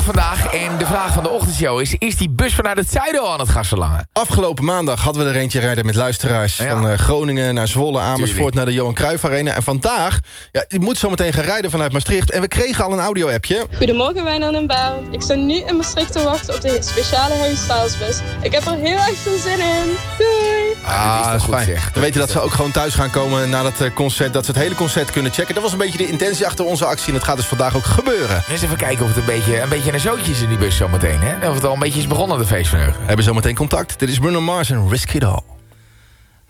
vandaag en de vraag van de ochtendshow is die bus vanuit het zuiden al aan het gassenlangen? Afgelopen maandag hadden we er eentje rijden met luisteraars... van Groningen naar Zwolle, Amersfoort naar de Johan Cruijff Arena. En vandaag, die moet zo meteen gaan rijden vanuit Maastricht. En we kregen al een audio-appje. Goedemorgen Wijnand en Baal. Ik sta nu in Maastricht te wachten op de speciale huisstaalsbus. Ik heb er heel erg veel zin in. Doei! Dat is fijn. We weten dat ze ook gewoon thuis gaan komen na dat concert. Dat ze het hele concert kunnen checken. Dat was een beetje de intentie achter onze actie. En dat gaat dus vandaag ook gebeuren. Eens even kijken of het een beetje een zootje is in die bus zometeen. Hè? Of het al een beetje is begonnen, de feestvreugde. We hebben zometeen contact. Dit is Bruno Mars en Risk It All.